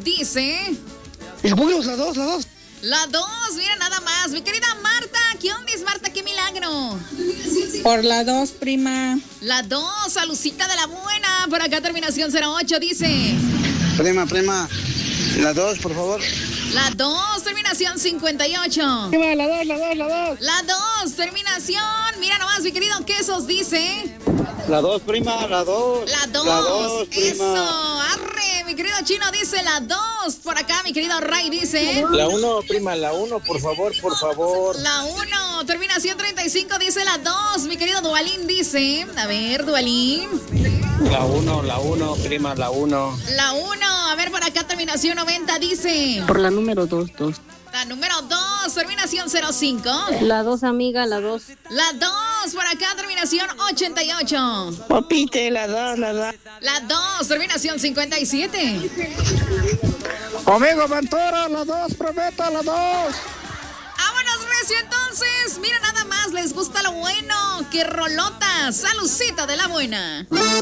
dice... Escogemos la 2, la 2. La 2, mira nada más. Mi querida Marta, ¿qué onda es Marta? ¡Qué milagro! Por la 2, prima. La 2, Salucita de la buena. Por acá terminación 08 dice... Prima. La 2, por favor. La 2, terminación 58. Prima, la 2. La 2, terminación... Mira nomás, mi querido Quesos dice... La 2, prima, la 2. La 2, La 2, prima. eso, arre, mi querido Chino dice la 2, por acá mi querido Ray dice... La 1, prima, la 1, por favor. La 1, terminación 35 dice la 2, mi querido Dualín dice... A ver, Dualín. La 1, prima, la 1. La 1, a ver, por acá terminación 90 dice... Por la número 2. La número 2, terminación 05. La 2, amiga, la 2. La 2, por acá terminación 88. Popite, la 2. La 2, terminación 57. Amigo Ventura, la 2, prometo, la 2. ¡Vámonos, recio! Entonces, mira nada más, les gusta lo bueno. ¡Qué rolota! ¡Salucita de la buena!